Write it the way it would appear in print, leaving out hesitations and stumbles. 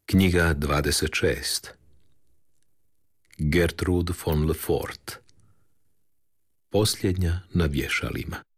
Knjiga 26. Gertrude von Lefort. Posljednja na vješalima.